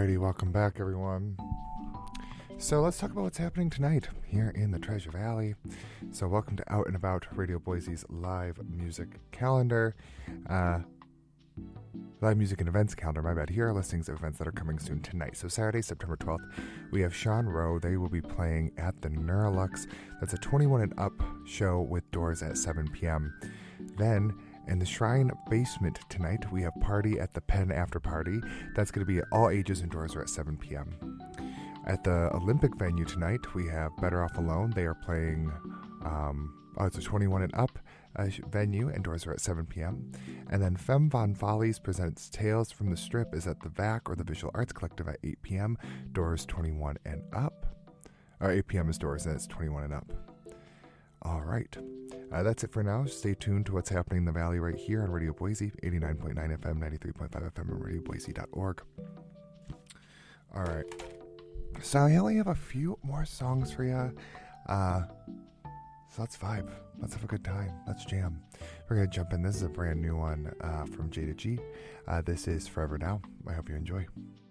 Alrighty, welcome back, everyone. So let's talk about what's happening tonight here in the Treasure Valley. So welcome to Out and About, Radio Boise's live music calendar. Live music and events calendar, my bad. Here are listings of events that are coming soon tonight. So Saturday, September 12th, we have Sean Rowe. They will be playing at the Neurolux. That's a 21 and up show with doors at 7 p.m. Then, in the Shrine Basement tonight, we have Party at the Pen After Party. That's going to be at all ages and doors are at 7 p.m. At the Olympic venue tonight, we have Better Off Alone. They are playing, it's a 21 and up venue, and doors are at 7 p.m. And then Femme Von Follies presents Tales from the Strip is at the VAC, or the Visual Arts Collective, at 8 p.m. Doors 21 and up. 8 p.m. is doors, and it's 21 and up. All right. That's it for now. Stay tuned to what's happening in the Valley right here on Radio Boise, 89.9 FM, 93.5 FM, and radioboise.org. All right. So I only have a few more songs for you. So let's vibe. Let's have a good time. Let's jam. We're going to jump in. This is a brand new one from J to G. This is Forever Now. I hope you enjoy.